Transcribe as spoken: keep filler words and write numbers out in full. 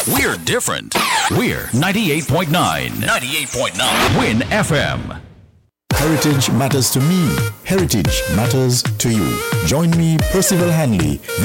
We're different. We're ninety-eight point nine. ninety-eight point nine. Win F M. Heritage matters to me. Heritage matters to you. Join me, Percival Hanley,